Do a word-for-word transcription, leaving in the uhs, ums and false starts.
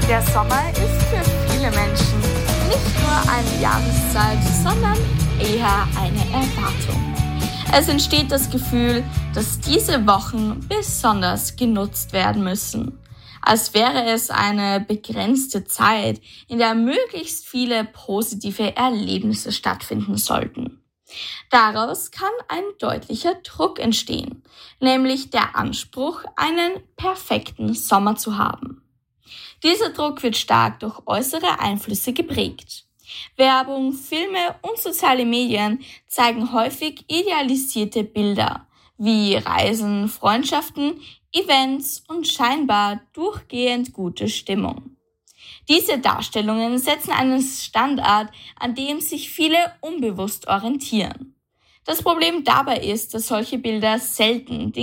Der Sommer ist für viele Menschen nicht nur eine Jahreszeit, sondern eher eine Erwartung. Es entsteht das Gefühl, dass diese Wochen besonders genutzt werden müssen, als wäre es eine begrenzte Zeit, in der möglichst viele positive Erlebnisse stattfinden sollten. Daraus kann ein deutlicher Druck entstehen, nämlich der Anspruch, einen perfekten Sommer zu haben. Dieser Druck wird stark durch äußere Einflüsse geprägt. Werbung, Filme und soziale Medien zeigen häufig idealisierte Bilder, wie Reisen, Freundschaften, Events und scheinbar durchgehend gute Stimmung. Diese Darstellungen setzen einen Standard, an dem sich viele unbewusst orientieren. Das Problem dabei ist, dass solche Bilder selten den